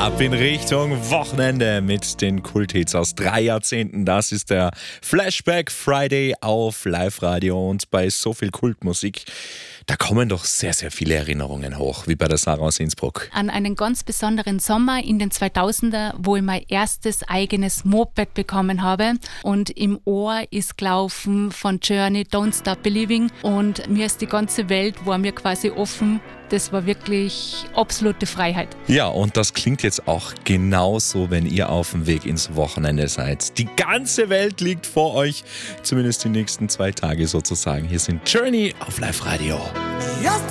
Ab in Richtung Wochenende mit den Kulthits aus 3 Jahrzehnten. Das ist der Flashback Friday auf Live-Radio und bei so viel Kultmusik. Da kommen doch sehr, sehr viele Erinnerungen hoch, wie bei der Sarah aus Innsbruck. An einen ganz besonderen Sommer in den 2000er, wo ich mein erstes eigenes Moped bekommen habe. Und im Ohr ist gelaufen von Journey Don't Stop Believing. Und mir ist die ganze Welt, war mir quasi offen. Das war wirklich absolute Freiheit. Ja, und das klingt jetzt auch genauso, wenn ihr auf dem Weg ins Wochenende seid. Die ganze Welt liegt vor euch, zumindest die nächsten 2 Tage sozusagen. Hier sind Journey auf Live-Radio. Just